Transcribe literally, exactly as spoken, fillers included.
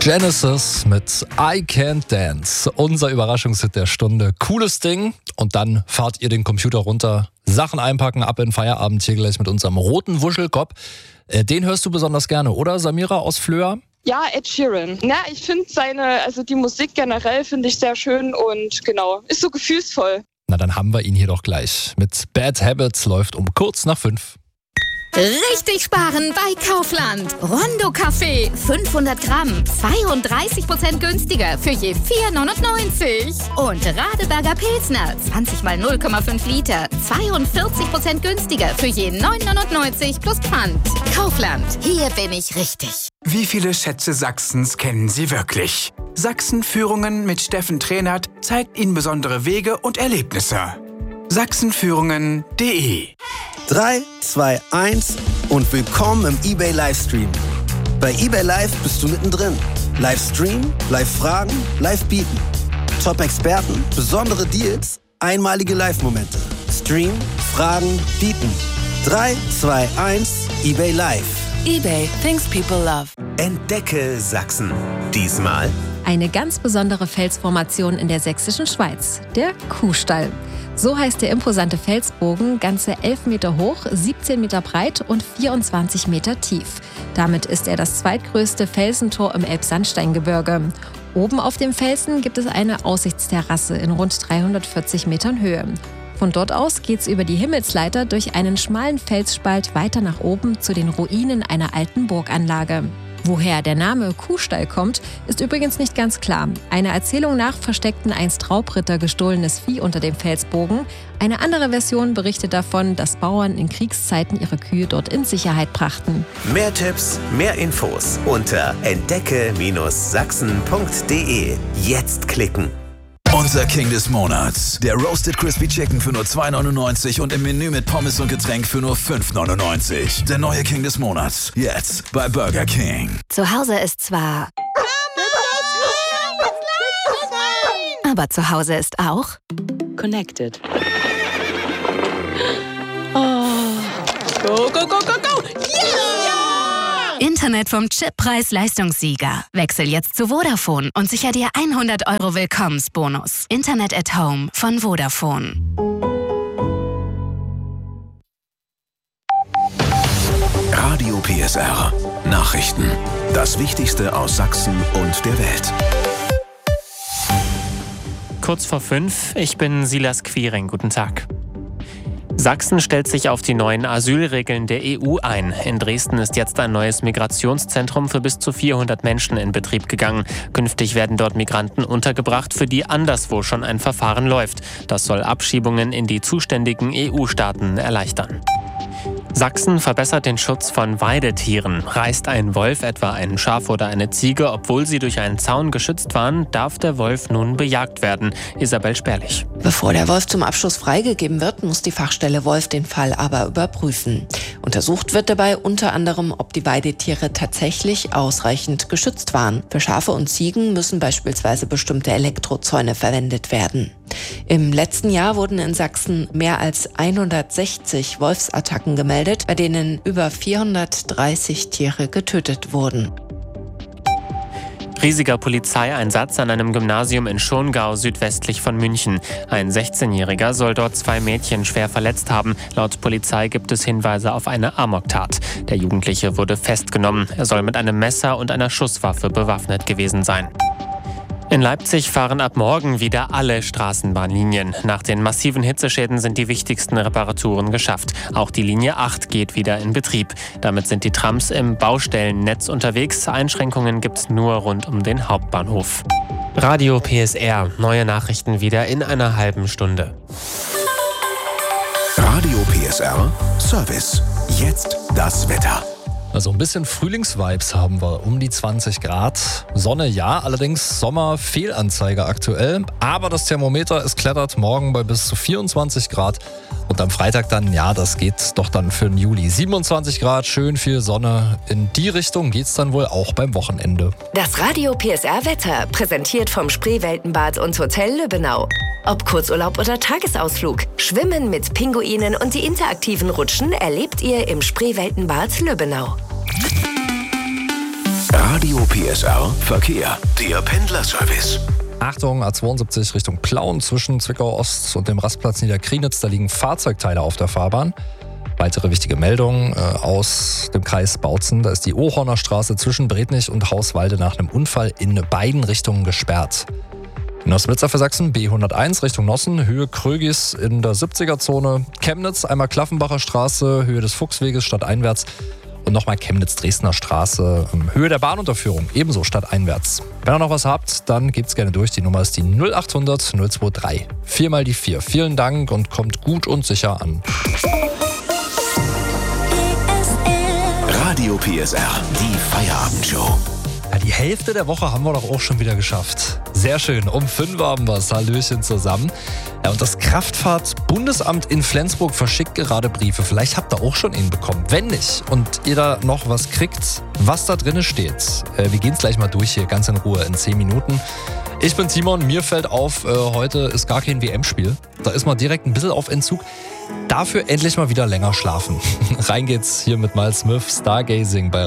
Genesis mit I Can't Dance. Unser Überraschungshit der Stunde. Cooles Ding. Und dann fahrt ihr den Computer runter, Sachen einpacken, ab in den Feierabend hier gleich mit unserem roten Wuschelkopf. Den hörst du besonders gerne, oder Samira aus Flöa? Ja, Ed Sheeran. Ja, ich finde seine, also die Musik generell finde ich sehr schön und genau, ist so gefühlsvoll. Na, dann haben wir ihn hier doch gleich. Mit Bad Habits läuft um kurz nach fünf. Richtig sparen bei Kaufland. Rondo Kaffee, fünfhundert Gramm, zweiunddreißig Prozent günstiger für je vier neunundneunzig. Und Radeberger Pilsner, zwanzig mal null Komma fünf Liter, zweiundvierzig Prozent günstiger für je neun neunundneunzig plus Pfand. Kaufland, hier bin ich richtig. Wie viele Schätze Sachsens kennen Sie wirklich? Sachsenführungen mit Steffen Trehnert zeigt Ihnen besondere Wege und Erlebnisse. Sachsenführungen punkt de drei, zwei, eins und willkommen im eBay Livestream. Bei eBay Live bist du mittendrin. Livestream, Live-Fragen, Live-Bieten. Top-Experten, besondere Deals, einmalige Live-Momente. Stream, Fragen, Bieten. drei, zwei, eins, eBay Live. eBay, things people love. Entdecke Sachsen. Diesmal eine ganz besondere Felsformation in der sächsischen Schweiz, der Kuhstall. So heißt der imposante Felsbogen, ganze elf Meter hoch, siebzehn Meter breit und vierundzwanzig Meter tief. Damit ist er das zweitgrößte Felsentor im Elbsandsteingebirge. Oben auf dem Felsen gibt es eine Aussichtsterrasse in rund dreihundertvierzig Metern Höhe. Von dort aus geht's über die Himmelsleiter durch einen schmalen Felsspalt weiter nach oben zu den Ruinen einer alten Burganlage. Woher der Name Kuhstall kommt, ist übrigens nicht ganz klar. Einer Erzählung nach versteckten einst Raubritter gestohlenes Vieh unter dem Felsbogen. Eine andere Version berichtet davon, dass Bauern in Kriegszeiten ihre Kühe dort in Sicherheit brachten. Mehr Tipps, mehr Infos unter entdecke Sachsen punkt de. Jetzt klicken. Unser King des Monats. Der Roasted Crispy Chicken für nur zwei neunundneunzig und im Menü mit Pommes und Getränk für nur fünf neunundneunzig. Der neue King des Monats. Jetzt bei Burger King. Zu Hause ist zwar... aber zu Hause ist auch... Connected. Oh. Go, go, go, go, go! Yeah! Internet vom Chip-Preis-Leistungssieger. Wechsel jetzt zu Vodafone und sicher dir hundert Euro Willkommensbonus. Internet at Home von Vodafone. Radio P S R. Nachrichten. Das Wichtigste aus Sachsen und der Welt. Kurz vor fünf, ich bin Silas Quiring. Guten Tag. Sachsen stellt sich auf die neuen Asylregeln der E U ein. In Dresden ist jetzt ein neues Migrationszentrum für bis zu vierhundert Menschen in Betrieb gegangen. Künftig werden dort Migranten untergebracht, für die anderswo schon ein Verfahren läuft. Das soll Abschiebungen in die zuständigen E U-Staaten erleichtern. Sachsen verbessert den Schutz von Weidetieren. Reißt ein Wolf etwa ein Schaf oder eine Ziege, obwohl sie durch einen Zaun geschützt waren, darf der Wolf nun bejagt werden. Isabel Sperlich. Bevor der Wolf zum Abschuss freigegeben wird, muss die Fachstelle Wolf den Fall aber überprüfen. Untersucht wird dabei unter anderem, ob die Weidetiere tatsächlich ausreichend geschützt waren. Für Schafe und Ziegen müssen beispielsweise bestimmte Elektrozäune verwendet werden. Im letzten Jahr wurden in Sachsen mehr als hundertsechzig Wolfsattacken gemeldet, bei denen über vierhundertdreißig Tiere getötet wurden. Riesiger Polizeieinsatz an einem Gymnasium in Schongau südwestlich von München. Ein sechzehnjähriger soll dort zwei Mädchen schwer verletzt haben. Laut Polizei gibt es Hinweise auf eine Amoktat. Der Jugendliche wurde festgenommen. Er soll mit einem Messer und einer Schusswaffe bewaffnet gewesen sein. In Leipzig fahren ab morgen wieder alle Straßenbahnlinien. Nach den massiven Hitzeschäden sind die wichtigsten Reparaturen geschafft. Auch die Linie acht geht wieder in Betrieb. Damit sind die Trams im Baustellennetz unterwegs. Einschränkungen gibt es nur rund um den Hauptbahnhof. Radio P S R. Neue Nachrichten wieder in einer halben Stunde. Radio P S R Service. Jetzt das Wetter. Also ein bisschen Frühlingsvibes haben wir, um die zwanzig Grad. Sonne ja, allerdings Sommerfehlanzeige aktuell. Aber das Thermometer, es klettert morgen bei bis zu vierundzwanzig Grad. Und am Freitag dann, ja, das geht doch dann für den Juli. siebenundzwanzig Grad, schön viel Sonne. In die Richtung geht's dann wohl auch beim Wochenende. Das Radio P S R Wetter, präsentiert vom Spreeweltenbad und Hotel Lübbenau. Ob Kurzurlaub oder Tagesausflug, Schwimmen mit Pinguinen und die interaktiven Rutschen erlebt ihr im Spreeweltenbad Lübbenau. Radio P S R Verkehr. Der Pendlerservice. Achtung, A zweiundsiebzig Richtung Plauen zwischen Zwickau Ost und dem Rastplatz Niederkrienitz. Da liegen Fahrzeugteile auf der Fahrbahn. Weitere wichtige Meldungen äh, aus dem Kreis Bautzen. Da ist die Ohorner Straße zwischen Brednich und Hauswalde nach einem Unfall in beiden Richtungen gesperrt. In Neuss-Blitzer für Sachsen B hunderteins Richtung Nossen, Höhe Krögis in der siebziger-Zone. Chemnitz, einmal Klaffenbacher Straße, Höhe des Fuchsweges stadteinwärts. Und nochmal Chemnitz-Dresdner Straße, Höhe der Bahnunterführung, ebenso stadteinwärts. Wenn ihr noch was habt, dann gebt's gerne durch. Die Nummer ist die null achthundert null drei drei. Viermal die vier. Vielen Dank und kommt gut und sicher an. Radio P S R, die Feierabendshow. Ja, die Hälfte der Woche haben wir doch auch schon wieder geschafft. Sehr schön, um fünf haben wir es. Hallöchen zusammen. Ja, und das Kraftfahrt-Bundesamt in Flensburg verschickt gerade Briefe. Vielleicht habt ihr auch schon einen bekommen. Wenn nicht und ihr da noch was kriegt, was da drin steht. Äh, wir gehen es gleich mal durch hier, ganz in Ruhe, in zehn Minuten. Ich bin Timon, mir fällt auf, äh, heute ist gar kein W M-Spiel. Da ist man direkt ein bisschen auf Entzug. Dafür endlich mal wieder länger schlafen. Rein geht's hier mit Miles Smith, Stargazing bei